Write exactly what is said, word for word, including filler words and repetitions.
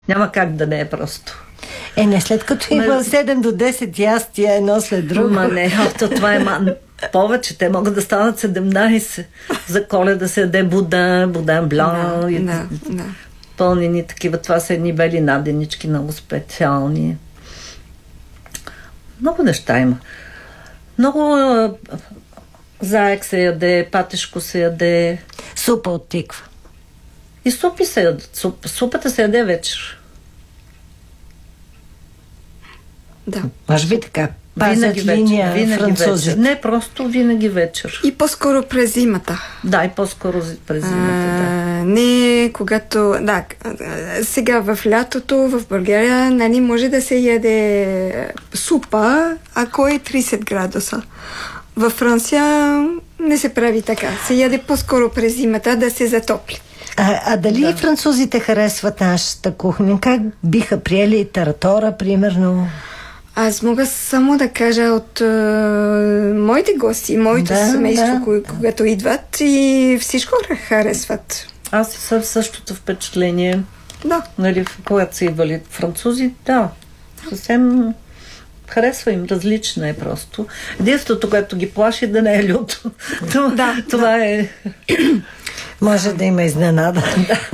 Няма как да не е просто. Е, не след като има седем до десет ястия, едно след друго. Ма не, то това е ма... повече. Те могат да станат седемнайсет. За Коледа се яде буден, буден блан. Да, и... да, да. Пълнени такива. Това са едни бели наденички, много специални. Много неща има. Много а, заек се яде, патешко се яде. Супа от тиква. И супи се ядат. Суп, супата се яде вечер. Да. Може би така. Винаги Пазят линия вечер. Винаги французите. вечер. Не, просто винаги вечер. И по-скоро през зимата. Да, и по-скоро през зимата. Да. А, не, когато... Да, сега в лятото в България, нали, може да се яде супа, ако е трийсет градуса. Във Франция не се прави така. Се яде по-скоро през зимата да се затопли. А, а дали да. французите харесват нашата кухня? Как биха приели таратора, примерно? Аз мога само да кажа от е, моите гости, моето да, семейство, да, кои, да. когато идват и всичко харесват. Аз съм същото впечатление. Да. Нали, когато са идвали французи, да. Съвсем харесва им, различна е просто. Единството, което ги плаши, да не е люто. Това, Да, това да. е... Може да има изненада.